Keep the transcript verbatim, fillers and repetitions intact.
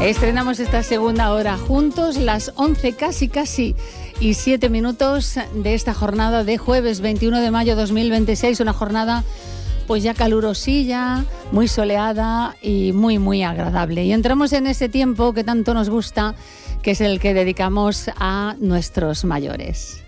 Estrenamos esta segunda hora juntos, las once casi casi y siete minutos de esta jornada de jueves veintiuno de mayo de dos mil veintiséis, una jornada pues ya calurosilla, muy soleada y muy muy agradable. Y entramos en ese tiempo que tanto nos gusta, que es el que dedicamos a nuestros mayores.